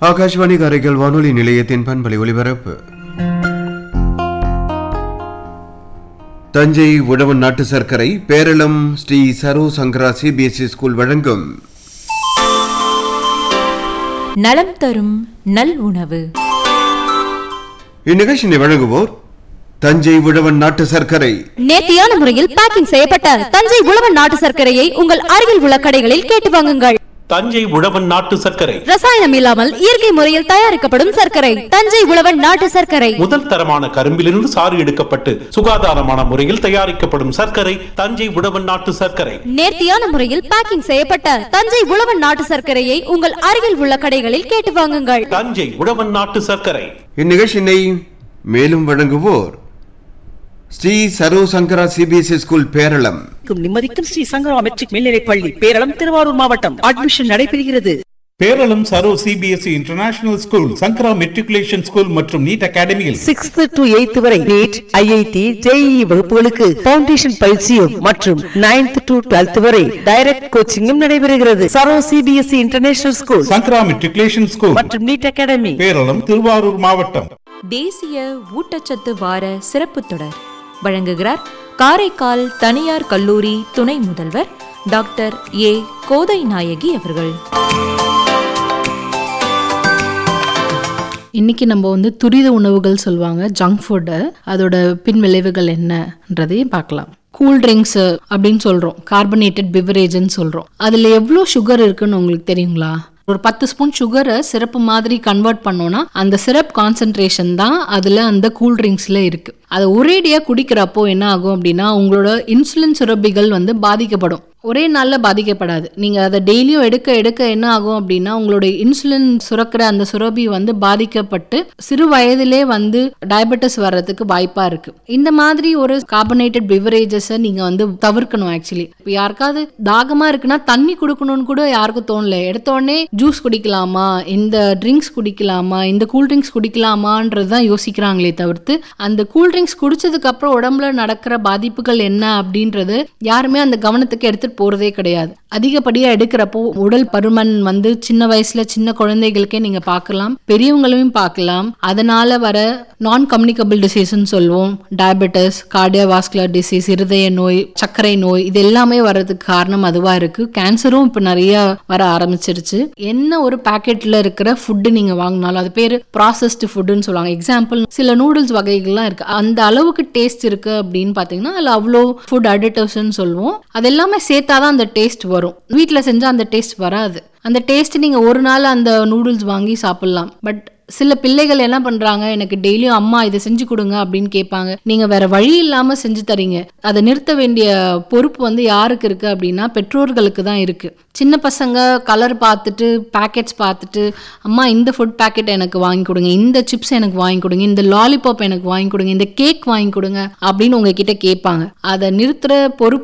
ஆகாஷ்வாணி காரைக்கால் வானொலி நிலையத்தின் பண்பலை ஒலிபரப்பு. தஞ்சை உழவன் நாட்டு சர்க்கரை பேரளம் ஸ்ரீ சரோ சங்கரா சிபிஎஸ்இ ஸ்கூல் வழங்கும் நலம் தரும் நல் உணவு. இந்நிகழ்ச்சியை வழங்குவோர் தஞ்சை உழவன் நாட்டு சர்க்கரை. நேர்த்தியான முறையில் பேக்கிங் செய்யப்பட்ட தஞ்சை உழவன் நாட்டு சர்க்கரையை உங்கள் அருகில் உள்ள கடைகளில் கேட்டு வாங்குங்கள். தஞ்சை உழவன் நாட்டு சர்க்கரை ரசாயனம் இல்லாமல் இயற்கை முறையில் தயாரிக்கப்படும் சர்க்கரை தஞ்சை உழவன் நாட்டு சர்க்கரை. முதல் தரமான கரும்பிலிருந்து சாறு எடுக்கப்பட்டு சுகாதாரமான முறையில் தயாரிக்கப்படும் சர்க்கரை தஞ்சை உழவன் நாட்டு சர்க்கரை. நேர்த்தியான முறையில் பேக்கிங் செய்யப்பட்ட தஞ்சை உழவன் நாட்டு சர்க்கரையை உங்கள் அருகில் உள்ள கடைகளில் கேட்டு வாங்குங்கள். தஞ்சை உழவன் நாட்டு சர்க்கரை. இந்நிகழ்ச்சியை மேலும் வழங்குவோர் ஸ்ரீ சரோ சங்கரா சிபிஎஸ்இ ஸ்கூல் பேரளம். நிம்மதிக்கும் ஸ்ரீ சங்கரா மெட்ரிக் மேல்நிலைப் பள்ளி பேரளம் திருவாரூர் மாவட்டம். அட்மிஷன் நடைபெறுகிறது. Peralam Saro CBSE international school, சங்கரா மெட்ரிகுலேஷன் ஸ்கூல் மற்றும் நீட் அகாடமியில் 6th to 8th வரை நீட், ஐஐடி, ஜேஇஇ வகுப்புகளுக்கு பவுண்டேஷன் பயிற்சியும் மற்றும் 9th to 12th வரை டைரக்ட் கோச்சிங்கும் நடைபெறுகிறது. சரோ சிபிஎஸ்இ இன்டர்நேஷனல் ஸ்கூல், சங்கரா மெட்ரிகுலேஷன் ஸ்கூல் மற்றும் நீட் அகாடமி, பேரளம் திருவாரூர் மாவட்டம். தேசிய ஊட்டச்சத்து வார சிறப்பு தொடர் வழங்குகிறார் காரைக்கால் தனியார் கல்லூரி துணை முதல்வர் டாக்டர் ஏ கோதை நாயகி அவர்கள். இன்னைக்கு நம்ம துரித உணவுகள் சொல்லுவாங்க, ஜங்க் ஃபுட்டு, அதோட பின் விளைவுகள் என்னன்றதையும் பார்க்கலாம். கூல் ட்ரிங்க்ஸ் அப்படின்னு சொல்றோம், கார்பனேட்டட் பிவரேஜ்னு சொல்றோம். அதுல எவ்வளோ சுகர் இருக்குன்னு உங்களுக்கு தெரியுங்களா? ஒரு 10 ஸ்பூன் சுகரை சிரப்பு மாதிரி கன்வெர்ட் பண்ணோம்னா அந்த சிரப் கான்சென்ட்ரேஷன் தான் அதுல அந்த கூல் ட்ரிங்க்ஸ்ல இருக்கு. அதை ஒரேடியா குடிக்கிறப்போ என்ன ஆகும் அப்படின்னா உங்களோட இன்சுலின் சுரப்பிகள் பாதிக்கப்படும். ஒரே நாள்ல பாதிக்கப்படாது. நீங்க அதை டெய்லியும் எடுக்க எடுக்க என்ன ஆகும் அப்படின்னா உங்களோட இன்சுலின் சுரக்கிற அந்த சுரப்பி பாதிக்கப்பட்டு சிறு வயதிலே டயபெட்டிஸ் வர்றதுக்கு வாய்ப்பா இருக்கு. இந்த மாதிரி ஒரு கார்பனேட்டட் பிவரேஜஸ் நீங்க தவிர்க்கணும். ஆக்சுவலி இப்போ யாருக்காவது தாகமா இருக்குன்னா தண்ணி குடுக்கணும்னு கூட யாருக்கும் தோணல. எடுத்த உடனே ஜூஸ் குடிக்கலாமா, இந்த ட்ரிங்க்ஸ் குடிக்கலாமா, இந்த கூல் ட்ரிங்க்ஸ் குடிக்கலாமான்றதுதான் யோசிக்கிறாங்களே தவிர்த்து அந்த கூல் ட்ரிங்க்ஸ் குடிச்சதுக்கு அப்புறம் உடம்புல நடக்கிற பாதிப்புகள் என்ன அப்படின்றது யாருமே அந்த கவனத்துக்கு எடுத்து போறதே கிடையாது. அதிகப்படியா எடுக்கிறப்போ உடல் பருமன் சின்ன வயசுல சின்ன குழந்தைகளுக்கே நீங்க பார்க்கலாம், பெரியவங்களையும் பார்க்கலாம். அதனால வர நான் கம்யூனிகபிள் டிசீஸ்ன்னு சொல்லுவோம், டயபெட்டிஸ், கார்டியோவாஸ்குலர் டிசீஸ், இருதய நோய், சர்க்கரை நோய், இது எல்லாமே வர்றதுக்கு காரணம் அதுவா இருக்கு. கேன்சரும் இப்ப நிறைய வர ஆரம்பிச்சிருச்சு. என்ன ஒரு பாக்கெட்ல இருக்கிற ஃபுட்டு நீங்க வாங்கினாலும் அது பேரு ப்ராசஸ்டு ஃபுட்டுன்னு சொல்லுவாங்க. எக்ஸாம்பிள் சில நூடுல்ஸ் வகைகள்லாம் இருக்கு, அந்த அளவுக்கு டேஸ்ட் இருக்கு அப்படின்னு பாத்தீங்கன்னா அதுல அவ்வளோ ஃபுட் அடிட்டிவ்ஸ்ன்னு சொல்லுவோம். அது எல்லாமே சேர்த்தாதான் அந்த டேஸ்ட் வரும். வீட்டுல செஞ்சா அந்த டேஸ்ட் வராது. அந்த டேஸ்ட் நீங்க ஒரு நாள் அந்த நூடுல்ஸ் வாங்கி சாப்பிடலாம். பட் சில பிள்ளைகள் என்ன பண்றாங்க, எனக்கு டெய்லியும் அம்மா இதை செஞ்சு கொடுங்க அப்படின்னு கேட்பாங்க. நீங்க வேற வழி இல்லாம செஞ்சு தரீங்க. அதை நிறுத்த வேண்டிய பொறுப்பு யாருக்கு இருக்கு அப்படின்னா பெற்றோர்களுக்கு தான் இருக்கு. சின்ன பசங்க கலர் பார்த்துட்டு பேக்கெட்ஸ் பார்த்துட்டு அம்மா இந்த ஃபுட் பேக்கெட் எனக்கு வாங்கி கொடுங்க, இந்த சிப்ஸ் எனக்கு வாங்கி கொடுங்க, இந்த லாலிபாப் எனக்கு வாங்கி கொடுங்க, இந்த கேக் வாங்கி கொடுங்க அப்படின்னு உங்ககிட்ட கேட்பாங்க. அதை நிறுத்துற பொறுப்பு